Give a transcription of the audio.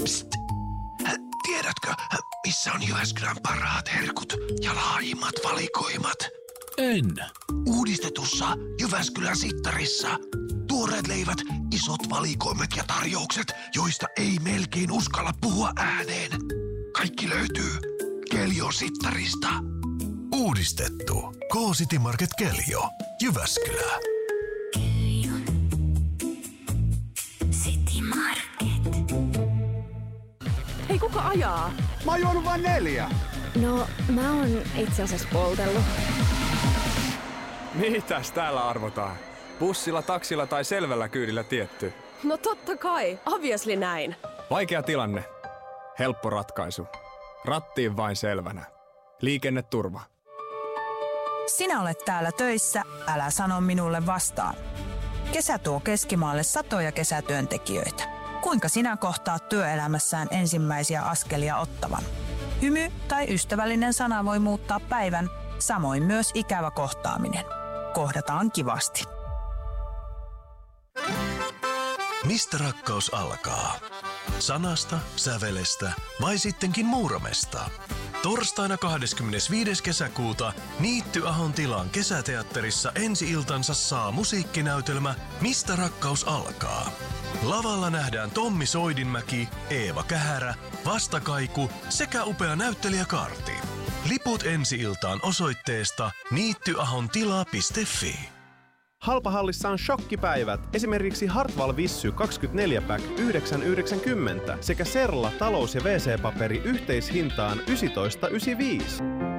Psst! Tiedätkö, missä on Jyväskylän parhaat herkut ja laajimmat valikoimat? En. Uudistetussa Jyväskylän Sittarissa. Tuoreet leivät, isot valikoimet ja tarjoukset, joista ei melkein uskalla puhua ääneen. Kaikki löytyy Keljon Sittarista. Uudistettu. K-City Market Keljo. Jyväskylä. Keljon City Market. Hei, kuka ajaa? Mä oon juonut vain 4. No, mä oon itse asiassa poltellut. Mitäs täällä arvotaan? Bussilla, taksilla tai selvällä kyydillä tietty? No totta kai, obviously näin. Vaikea tilanne. Helppo ratkaisu. Rattiin vain selvänä. Liikenneturva. Sinä olet täällä töissä, älä sano minulle vastaan. Kesä tuo Keskimaalle satoja kesätyöntekijöitä. Kuinka sinä kohtaat työelämässään ensimmäisiä askelia ottavan? Hymy tai ystävällinen sana voi muuttaa päivän, samoin myös ikävä kohtaaminen. Kohdataan kivasti. Mistä rakkaus alkaa? Sanasta, sävelestä vai sittenkin muuromesta? Torstaina 25. kesäkuuta Niitty Ahon tilan kesäteatterissa ensi-iltansa saa musiikkinäytelmä Mistä rakkaus alkaa. Lavalla nähdään Tommi Soidinmäki, Eeva Kähärä, Vastakaiku sekä upea näyttelijäkaarti. Liput ensi-iltaan osoitteesta niittyahontila.fi. Halpahallissa on shokkipäivät. Esimerkiksi Hartwall Vissy 24-pack 9,90 sekä Serla talous- ja WC-paperi yhteishintaan 19,95.